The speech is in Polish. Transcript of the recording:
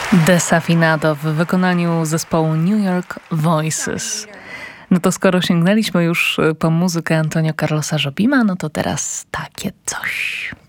Desafinado w wykonaniu zespołu New York Voices. No to skoro sięgnęliśmy już po muzykę Antonio Carlosa Jobima, no to teraz takie coś.